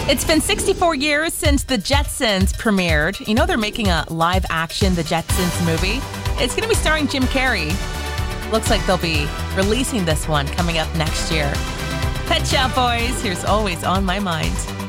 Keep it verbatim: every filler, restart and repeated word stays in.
It's been sixty-four years since The Jetsons premiered. You know they're making a live-action The Jetsons movie. It's going to be starring Jim Carrey. Looks like they'll be releasing this one coming up next year. Pet Shop Boys, here's Always on My Mind.